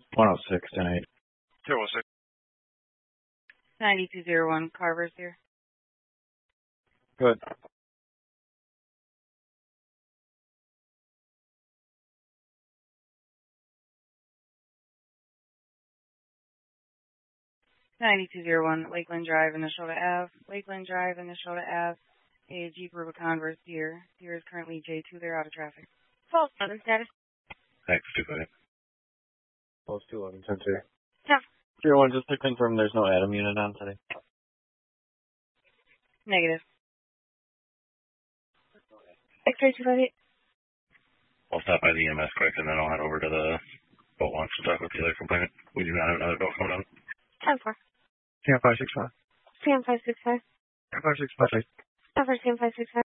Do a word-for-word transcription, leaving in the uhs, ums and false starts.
one oh six, ten eight. zero six. ninety-two oh one, Carver's here. Good. ninety-two oh one, Lakeland Drive, Minnesota Ave. Lakeland Drive, Minnesota Ave. A Jeep Rubicon versus Deere. Deere is currently J two. They're out of traffic. False weather status. Thanks, two five. Close to eleven, ten two. Yeah. Zero one, just to confirm there's no Adam unit on today. Negative. X-ray two five eight. I'll stop by the E M S quick, and then I'll head over to the boat launch to talk with the other complainant. We do not have another boat coming down. ten four. C M five six five. C M five six five. C M five six five. Cover C M five six five.